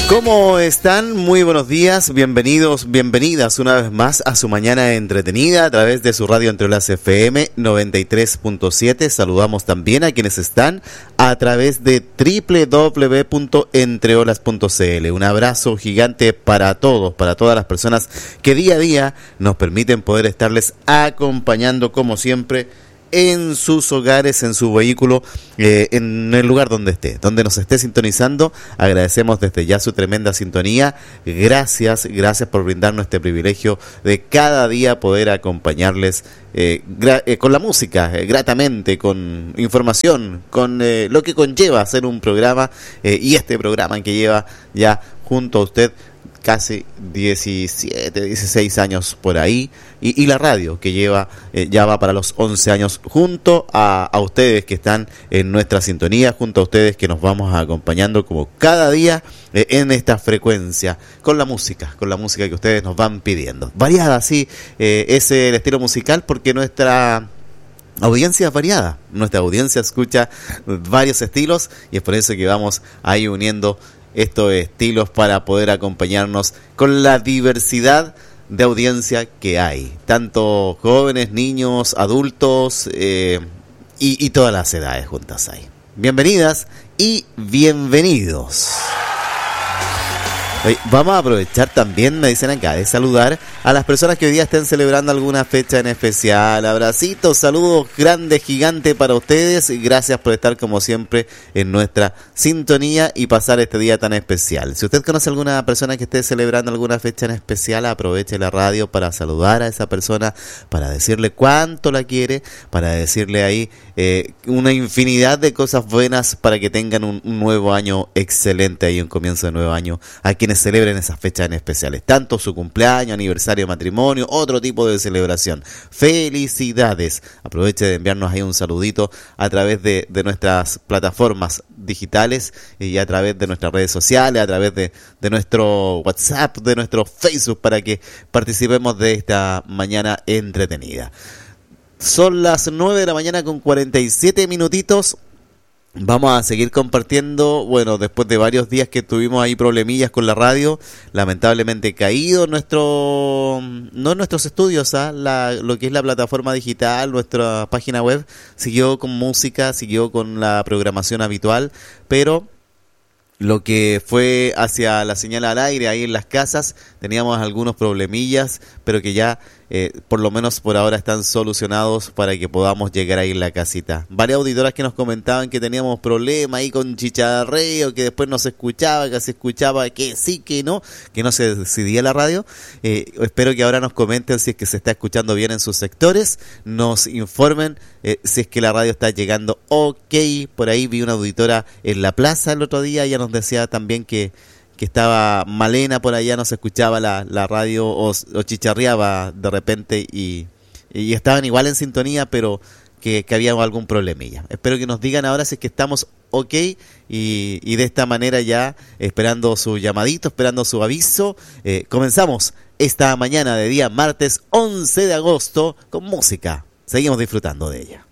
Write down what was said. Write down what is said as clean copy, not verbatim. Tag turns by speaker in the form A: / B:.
A: ¿Cómo están? Muy buenos días, bienvenidos, bienvenidas una vez más a su mañana entretenida a través de su radio Entre Olas FM 93.7. Saludamos también a quienes están a través de www.entreolas.cl. Un abrazo gigante para todos, para todas las personas que día a día nos permiten poder estarles acompañando como siempre en sus hogares, en su vehículo, en el lugar donde nos esté sintonizando. Agradecemos desde ya su tremenda sintonía. Gracias por brindarnos este privilegio de cada día poder acompañarles con la música, gratamente, con información, con lo que conlleva hacer un programa, y este programa que lleva ya junto a usted casi 17, 16 años por ahí, y la radio que lleva ya va para los 11 años junto a ustedes que están en nuestra sintonía, junto a ustedes que nos vamos acompañando como cada día en esta frecuencia, con la música que ustedes nos van pidiendo. Variada, sí, es el estilo musical porque nuestra audiencia es variada, nuestra audiencia escucha varios estilos y es por eso que vamos ahí uniendo estos estilos para poder acompañarnos con la diversidad de audiencia que hay, tanto jóvenes, niños, adultos, y todas las edades juntas hay. Bienvenidas y bienvenidos. Vamos a aprovechar también, me dicen acá, de saludar a las personas que hoy día estén celebrando alguna fecha en especial. Abracitos, saludos grandes, gigantes para ustedes. Gracias por estar como siempre en nuestra sintonía y pasar este día tan especial. Si usted conoce a alguna persona que esté celebrando alguna fecha en especial, aproveche la radio para saludar a esa persona, para decirle cuánto la quiere, para decirle ahí una infinidad de cosas buenas para que tengan un nuevo año excelente ahí, un comienzo de nuevo año, a quienes celebren esas fechas en especiales, tanto su cumpleaños, aniversario, matrimonio, otro tipo de celebración. Felicidades. Aproveche de enviarnos ahí un saludito a través de nuestras plataformas digitales y a través de nuestras redes sociales, a través de nuestro WhatsApp, de nuestro Facebook, para que participemos de esta mañana entretenida. Son las 9 de la mañana con 47 minutitos. Vamos a seguir compartiendo, bueno, después de varios días que tuvimos ahí problemillas con la radio, lamentablemente caído no en nuestros estudios, lo que es la plataforma digital, nuestra página web, siguió con música, siguió con la programación habitual, pero lo que fue hacia la señal al aire ahí en las casas, teníamos algunos problemillas, pero que ya por lo menos por ahora están solucionados para que podamos llegar ahí en la casita. Varias auditoras que nos comentaban que teníamos problemas ahí con chicharreo, que después no se escuchaba, que se escuchaba, que sí, que no se decidía la radio. Espero que ahora nos comenten si es que se está escuchando bien en sus sectores, nos informen si es que la radio está llegando ok. Por ahí vi una auditora en la plaza el otro día, ella nos decía también que estaba malena por allá, no se escuchaba la radio o chicharreaba de repente y estaban igual en sintonía, pero que había algún problemilla. Espero que nos digan ahora si es que estamos ok y de esta manera ya, esperando su llamadito, esperando su aviso, comenzamos esta mañana de día martes 11 de agosto con música. Seguimos disfrutando de ella.